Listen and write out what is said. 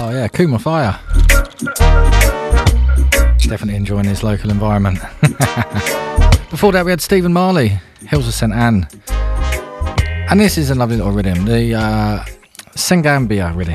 Oh yeah, Kuma Fire. Definitely enjoying his local environment. Before that we had Stephen Marley, Hills of St Anne. And this is a lovely little rhythm, the Sengambia rhythm.